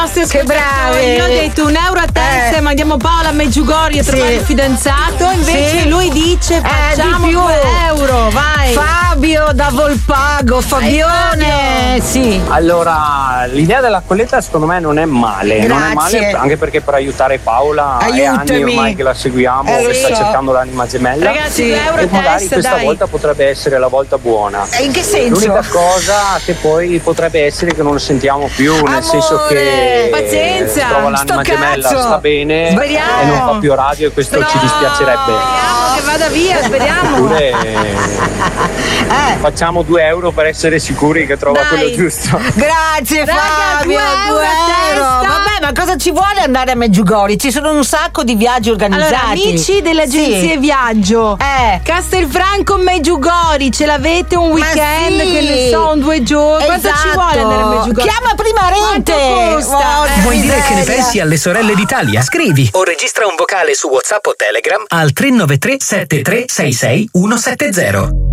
Che bravi! Io ho detto €1 a testa e mandiamo Paola a Meggiugorje a trovare il fidanzato. Invece lui dice facciamo di più. €2. Vai! Fabio da Volpago, Fabione! Sì. Allora, l'idea della colletta secondo me non è male. Non è male, anche perché per aiutare Paola è anni ormai che la seguiamo, che sta cercando l'anima gemella. Ragazzi, €2 a e magari testa, questa dai. volta potrebbe essere la volta buona. In che senso? L'unica cosa che poi potrebbe essere che non lo sentiamo più, nel senso che pazienza, trova l'anima gemella, sta bene e non fa più radio e questo ci dispiacerebbe. Speriamo che vada via, speriamo. Oppure facciamo €2 per essere sicuri che trova quello giusto. Grazie Fabio, €2. Vabbè, ma cosa ci vuole andare a Meggiugorje? Ci sono un sacco di viaggi organizzati. Allora, amici delle agenzie viaggio, Castelfranco Meggiugorje, ce l'avete un weekend, che ne so, un 2 giorni? Quanto ci vuole andare a Meggiugorje? Chiama prima Rete. Quanto costa? Vuoi dire che ne pensi alle sorelle d'Italia? Scrivi o registra un vocale su WhatsApp o Telegram al 393 7366 170.